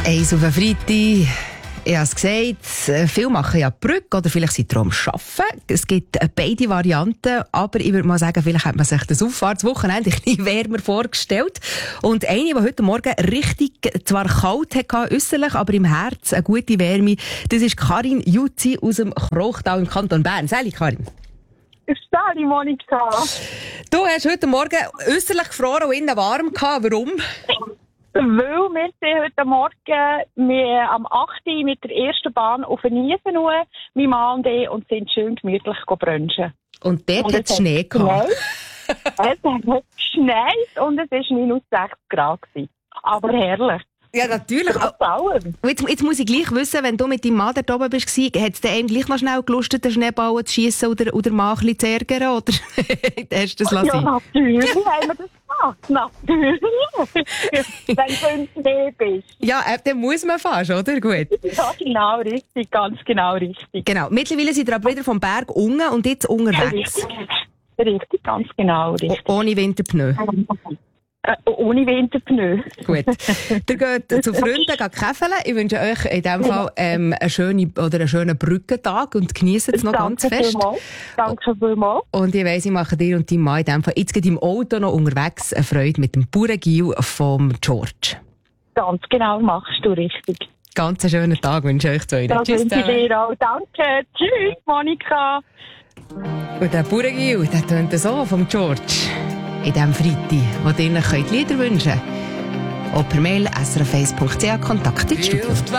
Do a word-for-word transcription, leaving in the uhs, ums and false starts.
Eins auf den Freitag. Ich habe es gesagt, viele machen ja die Brücke oder vielleicht sind sie am Arbeiten. Es gibt beide Varianten, aber ich würde mal sagen, vielleicht hat man sich das Auffahrtswochenende ein bisschen wärmer vorgestellt. Und eine, die heute Morgen richtig, zwar kalt hatte, äusserlich, aber im Herz eine gute Wärme, das ist Karin Jutzi aus dem Krochtal im Kanton Bern. Sali, Karin. Sali, Monika. Du hast heute Morgen äusserlich gefroren und innen warm gehabt. Warum? Weil wir sind heute Morgen wir am acht Uhr mit der ersten Bahn auf den Niesen, mein Mann und ich, und sind schön gemütlich brunchen. Und dort hat es Schnee gehabt. Es hat geschneit und es war minus sechs Grad. Aber herrlich. Ja, natürlich. Jetzt, jetzt muss ich gleich wissen, wenn du mit deinem Mann da oben bist, hat es dir gleich noch schnell gelustet, den Schneeball zu schiessen oder, oder mal ein bisschen zu ärgern? Oder hast du das lassen? Ja, natürlich haben wir das gemacht. Natürlich. Wenn du im Schnee bist. Ja, äh, dann muss man fast, oder? Gut. Ja, genau richtig. Ganz genau richtig. Genau. Mittlerweile sind wir aber wieder vom Berg unten und jetzt unterwegs. Richtig, richtig ganz genau. Richtig. O- ohne Winterpneu. Äh, ohne Winterpneu. Gut. Ihr geht zu Freunden käfeln. Ich wünsche euch in diesem Fall ähm, einen schönen, oder einen schönen Brückentag und genießt es noch Danke ganz fest. Vielmals. Danke vielmals. Und ich weiss, ich mache dir und deinem Mann in diesem Fall jetzt geht im Auto noch unterwegs eine Freude mit dem Bauerngiel vom George. Ganz genau machst du richtig. Ganz einen schönen Tag wünsche ich euch zwei. Das Tschüss wünsche ich zusammen. dir auch. Danke. Tschüss, Monika. Und der Bauerngiel, der tönt so vom George. In diesem Freitag, wo ihr euch Lieder wünschen könnt. Auch per Mail s r f eins punkt c h Kontakt ins Studio.